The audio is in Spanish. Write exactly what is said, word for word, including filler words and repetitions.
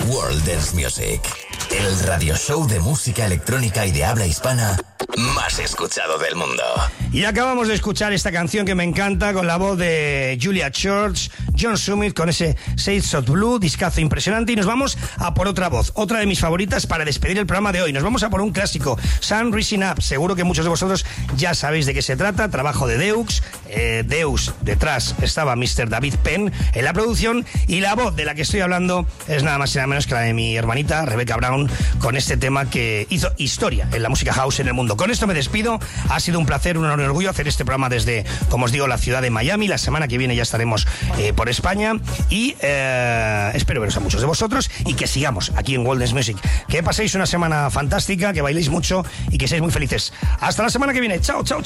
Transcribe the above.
World Dance Music, el radio show de música electrónica y de habla hispana más escuchado del mundo. Y acabamos de escuchar esta canción que me encanta con la voz de Julia Church, John Summit, con ese Shades of Blue, discazo impresionante. Y nos vamos a por otra voz, otra de mis favoritas para despedir el programa de hoy. Nos vamos a por un clásico, Sun Rising Up. Seguro que muchos de vosotros ya sabéis de qué se trata. Trabajo de Deux, eh, Deux, detrás estaba mister David Penn en la producción, y la voz de la que estoy hablando es nada más y nada menos que la de mi hermanita Rebecca Brown, con este tema que hizo historia en la música house en el mundo. Con esto me despido. Ha sido un placer, un honor y un orgullo hacer este programa desde, como os digo, la ciudad de Miami. La semana que viene ya estaremos eh, por España, y eh, espero veros a muchos de vosotros y que sigamos aquí en World Dance Music. Que paséis una semana fantástica, que bailéis mucho y que seáis muy felices. Hasta la semana que viene. Chao, chao, chao.